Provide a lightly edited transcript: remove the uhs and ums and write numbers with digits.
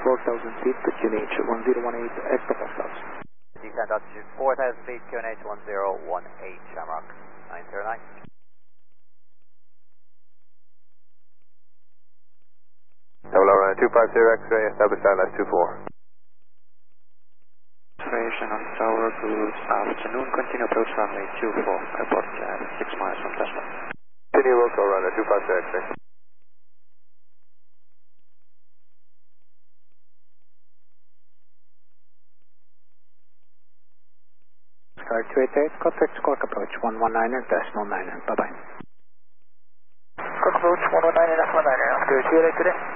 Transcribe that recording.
4,000 feet to QNH 1018 at the South. Descend altitude 4,000 feet, QNH 1018, Shamrock 909. Double runway 250 X-ray, establish ILS 24. Operation on tower, good afternoon, continue approach runway 24, airport 6 miles from Tesla. Continue local runway 250 X-ray. Sky 288, contact Squawk approach 119er, decimal 9er, bye-bye. Squawk approach 119er, decimal 9er, after 288 today.